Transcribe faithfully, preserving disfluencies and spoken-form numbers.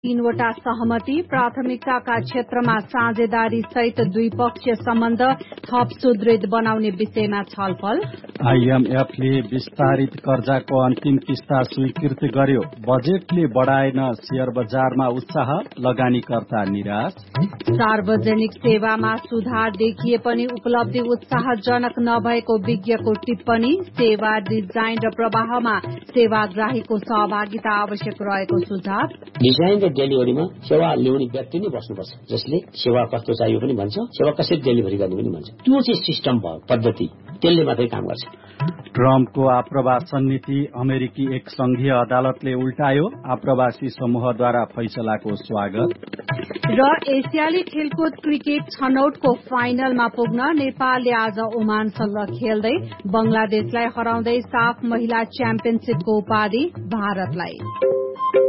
तीनवटा सहमति प्राथमिकताका क्षेत्रमा साझेदारी सहित द्विपक्षीय सम्बन्ध थप सुदृढ बनाउने विषयमा छलफल। आईएमएफले विस्तारित कर्जाको अन्तिम किस्ता स्वीकृत गर्यो। बजेटले बढाएन शेयर बजारमा उत्साह, लगानीकर्ता निराश। सार्वजनिक सेवामा सुधार देखिए पनि उपलब्धि उत्साहजनक नभएको विज्ञको टिप्पणी। सेवा डिजाइन र प्रवाहमा सेवाग्राहीको सहभागिता आवश्यक रहेको सुझाव। डिजाइन र डेलिभरीमा सेवा ल्याउने व्यक्ति नै बस्नुपर्छ, जसले सेवा कस्तो चाहियो पनि भन्छ, सेवा कसरी डेलिभरी गर्ने पनि भन्छ। त्यो चाहिँ सिस्टम भयो, पद्धति, त्यसले मात्रै काम गर्छ। ट्रम्पको आप्रवासन नीति अमेरिकी एक संघीय अदालतले उल्टायो। आप्रवासी समूहद्वारा फैसलाको स्वागत। र एसियाली खेलकुद क्रिकेट छनौटको फाइनलमा पुग्न नेपालले आज ओमानसँग खेल्दै बंगलादेशलाई हराउँदै साफ महिला च्याम्पियनशीपको उपाधि भारतलाई।